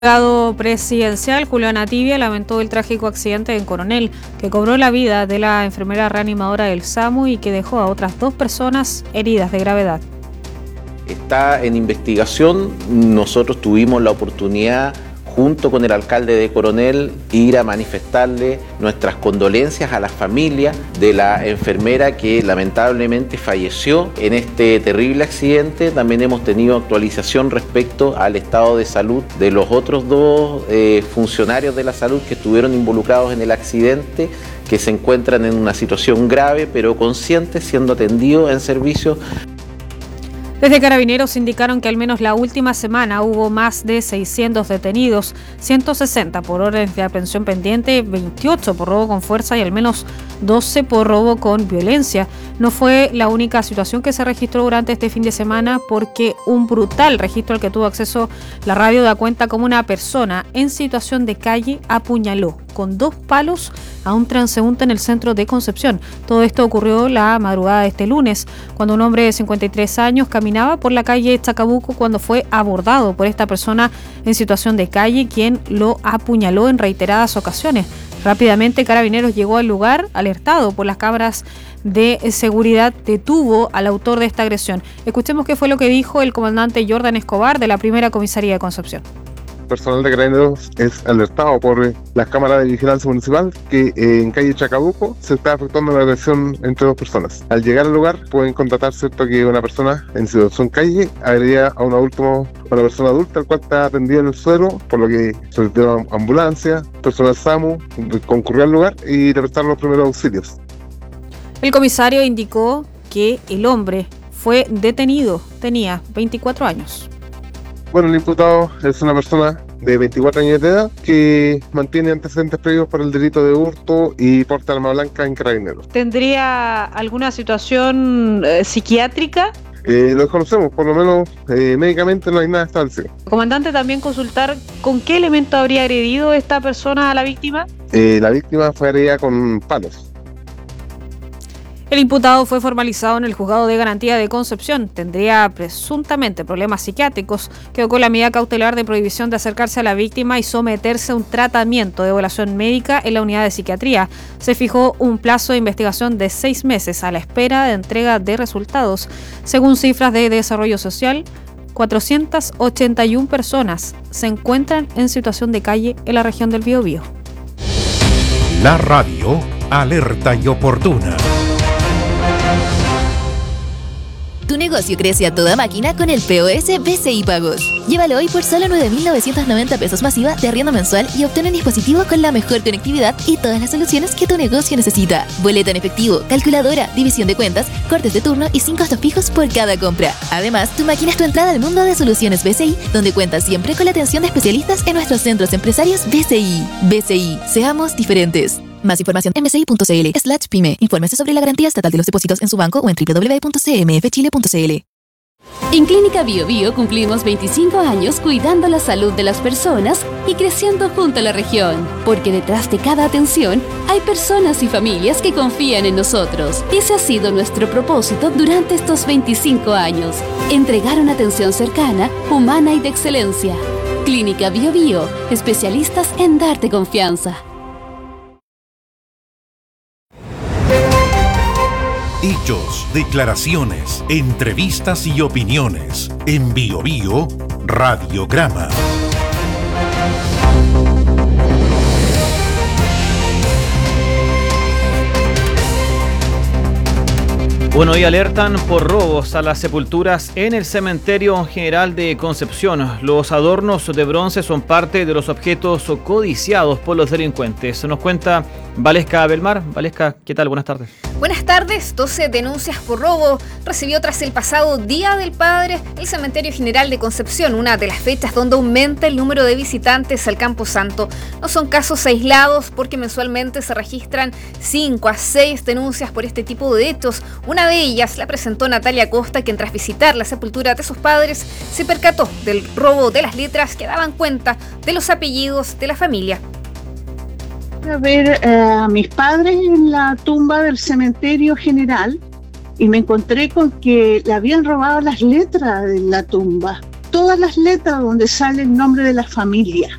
El delegado presidencial Julián Ativia lamentó el trágico accidente en Coronel, que cobró la vida de la enfermera reanimadora del SAMU y que dejó a otras 2 personas heridas de gravedad. Está en investigación. Nosotros tuvimos la oportunidad, junto con el alcalde de Coronel, ir a manifestarle nuestras condolencias a la familia de la enfermera que lamentablemente falleció en este terrible accidente. También hemos tenido actualización respecto al estado de salud de los otros 2 funcionarios de la salud que estuvieron involucrados en el accidente, que se encuentran en una situación grave pero conscientes, siendo atendidos en servicio. Desde Carabineros indicaron que al menos la última semana hubo más de 600 detenidos, 160 por órdenes de aprehensión pendiente, 28 por robo con fuerza y al menos 12 por robo con violencia. No fue la única situación que se registró durante este fin de semana, porque un brutal registro al que tuvo acceso la radio da cuenta como una persona en situación de calle apuñaló con 2 palos a un transeúnte en el centro de Concepción. Todo esto ocurrió la madrugada de este lunes, cuando un hombre de 53 años caminaba por la calle Chacabuco cuando fue abordado por esta persona en situación de calle, quien lo apuñaló en reiteradas ocasiones. Rápidamente Carabineros llegó al lugar, alertado por las cámaras de seguridad, detuvo al autor de esta agresión. Escuchemos qué fue lo que dijo el comandante Jordan Escobar de la primera comisaría de Concepción. Personal de Carabineros es alertado por las cámaras de vigilancia municipal que en calle Chacabuco se está efectuando una agresión entre 2 personas. Al llegar al lugar pueden constatar, ¿cierto?, que una persona en situación calle agredía a una persona adulta, el cual está atendido en el suelo, por lo que solicitó ambulancia, personal SAMU concurrió al lugar y le prestaron los primeros auxilios. El comisario indicó que el hombre fue detenido, tenía 24 años. Bueno, el imputado es una persona de 24 años de edad que mantiene antecedentes previos por el delito de hurto y porte de arma blanca en Carabineros. ¿Tendría alguna situación psiquiátrica? Lo desconocemos, por lo menos médicamente no hay nada establecido. Comandante, también consultar con qué elemento habría agredido esta persona a la víctima. La víctima fue agredida con palos. El imputado fue formalizado en el Juzgado de Garantía de Concepción. Tendría presuntamente problemas psiquiátricos. Quedó con la medida cautelar de prohibición de acercarse a la víctima y someterse a un tratamiento de evaluación médica en la unidad de psiquiatría. Se fijó un plazo de investigación de 6 meses a la espera de entrega de resultados. Según cifras de Desarrollo Social, 481 personas se encuentran en situación de calle en la región del Biobío. La radio alerta y oportuna. Tu negocio crece a toda máquina con el POS BCI Pagos. Llévalo hoy por solo 9.990 pesos masiva de arriendo mensual y obtén un dispositivo con la mejor conectividad y todas las soluciones que tu negocio necesita. Boleta en efectivo, calculadora, división de cuentas, cortes de turno y 5 costos fijos por cada compra. Además, tu máquina es tu entrada al mundo de soluciones BCI, donde cuentas siempre con la atención de especialistas en nuestros centros empresarios BCI. BCI, seamos diferentes. Más información en bci.cl/pyme. Infórmese sobre la garantía estatal de los depósitos en su banco o en www.cmfchile.cl. En Clínica Bio Bio cumplimos 25 años cuidando la salud de las personas y creciendo junto a la región. Porque detrás de cada atención hay personas y familias que confían en nosotros. Ese ha sido nuestro propósito durante estos 25 años. Entregar una atención cercana, humana y de excelencia. Clínica Bio Bio, especialistas en darte confianza. Hechos, declaraciones, entrevistas y opiniones. En Bio Bio Radiograma. Bueno, hoy alertan por robos a las sepulturas en el Cementerio General de Concepción. Los adornos de bronce son parte de los objetos codiciados por los delincuentes. Nos cuenta Valesca Belmar. Valesca, ¿qué tal? Buenas tardes. Buenas tardes. 12 denuncias por robo recibió tras el pasado Día del Padre el Cementerio General de Concepción, una de las fechas donde aumenta el número de visitantes al Campo Santo. No son casos aislados porque mensualmente se registran 5 a 6 denuncias por este tipo de hechos. Una de ellas la presentó Natalia Costa, quien tras visitar la sepultura de sus padres se percató del robo de las letras que daban cuenta de los apellidos de la familia. A ver a mis padres en la tumba del cementerio general y me encontré con que le habían robado las letras de la tumba. todas las letras donde sale el nombre de la familia.